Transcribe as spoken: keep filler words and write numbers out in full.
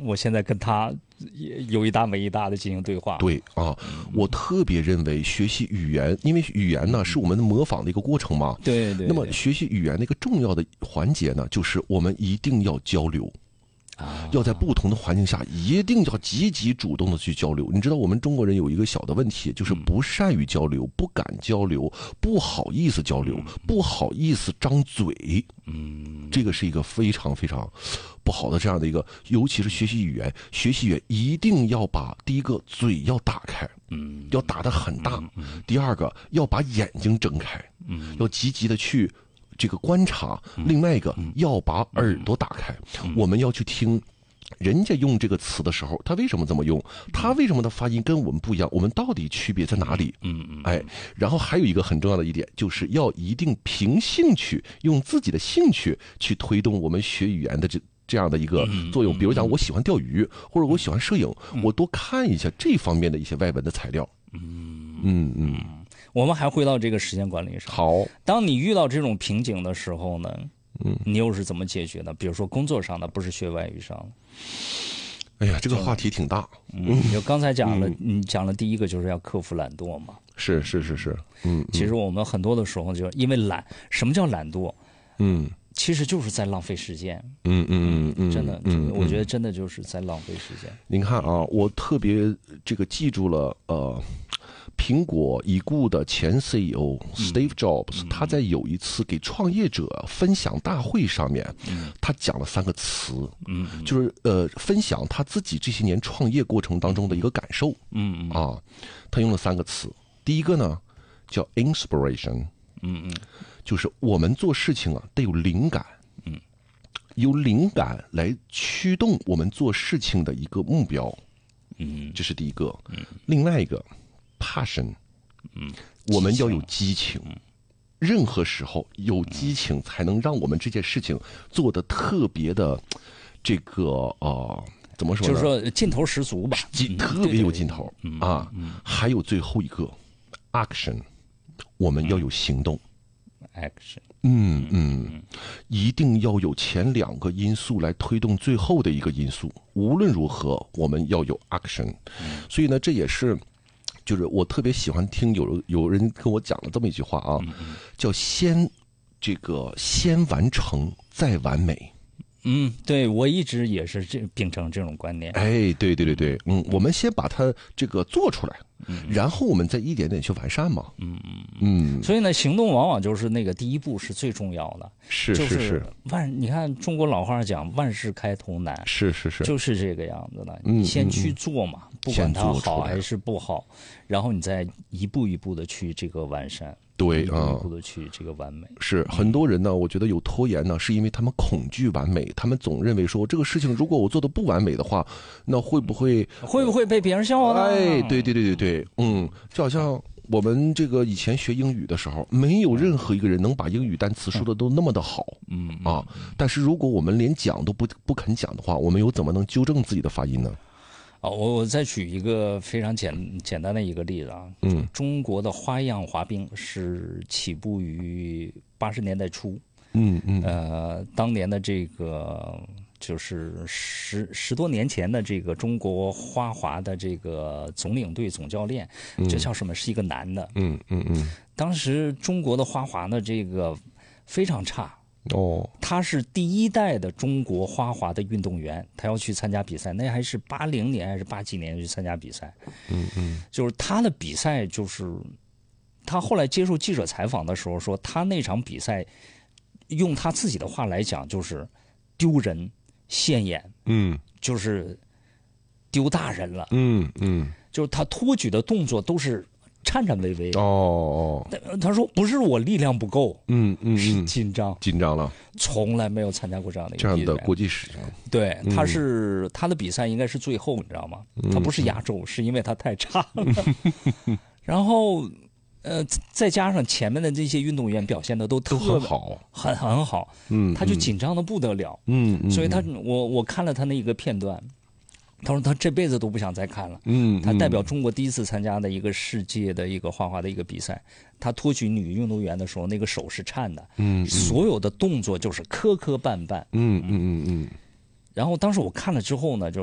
我现在跟他有一搭没一搭的进行对话。 对啊，我特别认为学习语言，因为语言呢是我们模仿的一个过程嘛。 对 对, 对。 那么学习语言的一个重要的环节呢，就是我们一定要交流。 啊， 要在不同的环境下，一定要积极主动的去交流。你知道，我们中国人有一个小的问题，就是不善于交流，不敢交流，不好意思交流，不好意思张嘴。 嗯， 这个是一个非常非常不好的这样的一个，尤其是学习语言，学习语言一定要把第一个嘴要打开， 嗯， 要打得很大；第二个要把眼睛睁开， 嗯， 要积极的去这个观察，另外一个要把耳朵打开，我们要去听人家用这个词的时候，他为什么这么用？他为什么的发音跟我们不一样？我们到底区别在哪里？ 嗯嗯， 哎，然后还有一个很重要的一点，就是要一定凭兴趣，用自己的兴趣去推动我们学语言的这这样的一个作用。比如讲，我喜欢钓鱼，或者我喜欢摄影，我多看一下这方面的一些外文的材料。 嗯嗯嗯。 我们还回到这个时间管理上。 好， 当你遇到这种瓶颈的时候呢， 嗯， 你又是怎么解决的？比如说工作上的，不是学外语上的。 哎呀，这个话题挺大。 嗯，就刚才讲了，你讲了第一个就是要克服懒惰嘛。 是是是是，嗯。 其实我们很多的时候就因为懒，什么叫懒惰？ 嗯， 其实就是在浪费时间。 嗯嗯嗯， 真的， 嗯， 我觉得真的就是在浪费时间。 您看啊，我特别这个记住了，呃。苹果已故的前 C E O Steve Jobs，、嗯、他在有一次给创业者分享大会上面，嗯、他讲了三个词， 嗯， 就是呃分享他自己这些年创业过程当中的一个感受， 嗯啊，他用了三个词，第一个呢叫 inspiration， 嗯嗯， 就是我们做事情啊得有灵感， 嗯， 由灵感来驱动我们做事情的一个目标， 嗯， 这是第一个， 嗯， 另外一个。passion， 嗯， 我们要有激情，任何时候有激情才能让我们这件事情做得特别的，这个呃，怎么说呢？ 就是说劲头十足吧， 劲特别有劲头啊！还有最后一个 action， 我们要有行动 ，action， 嗯嗯，一定要有前两个因素来推动最后的一个因素。无论如何，我们要有 action。所以呢，这也是。就是我特别喜欢听有有人跟我讲了这么一句话啊，叫先这个先完成再完美。 嗯，对，我一直也是这秉承这种观念。 哎，对对对对，嗯，我们先把它这个做出来，然后我们再一点点去完善嘛。 嗯嗯嗯。 所以呢，行动往往就是那个第一步是最重要的。 是是是。 就是万，你看中国老话讲万事开头难。 是是是。 就是这个样子的。 嗯。 你先去做嘛，不管它好还是不好，然后你再一步一步的去这个完善。 对啊，一步的去这个完美。 是很多人呢，我觉得有拖延呢，是因为他们恐惧完美，他们总认为说这个事情如果我做的不完美的话，那会不会会不会被别人笑呢？ 哎，对对对对对，嗯，就好像我们这个以前学英语的时候，没有任何一个人能把英语单词说的都那么的好， 嗯啊，但是如果我们连讲都不不肯讲的话，我们又怎么能纠正自己的发音呢？ 啊，我我再举一个非常简简单的一个例子啊， 嗯， 中国的花样滑冰是起步于八十年代初， 嗯嗯， 呃，当年的这个就是十十多年前的这个中国花滑的这个总领队总教练， 嗯、 这叫什么？是一个男的， 嗯嗯嗯， 当时中国的花滑的这个非常差。 哦， 他是第一代的中国花滑的运动员，他要去参加比赛，那还是八零年还是八几年去参加比赛？ 嗯嗯， 就是他的比赛，就是他后来接受记者采访的时候说，他那场比赛用他自己的话来讲，就是丢人现眼， 嗯， 就是丢大人了， 嗯嗯， 就是他托举的动作都是颤颤巍巍。 哦， 他说不是我力量不够， 嗯嗯， 是紧张， 紧张了， 从来没有参加过这样的一个这样的国际史。 对，他是、嗯、他的比赛应该是最后，你知道吗？他不是亚洲，嗯、是因为他太差了。然后，呃，再加上前面的这些运动员表现的都特都很好， 很很好， 嗯， 他就紧张的不得了， 嗯，嗯所以他我我看了他那一个片段。他说他这辈子都不想再看了。 嗯， 他代表中国第一次参加的一个世界的一个花滑的一个比赛，他托举女运动员的时候，那个手是颤的， 嗯， 所有的动作就是磕磕绊绊， 嗯嗯嗯嗯。 然后当时我看了之后呢，就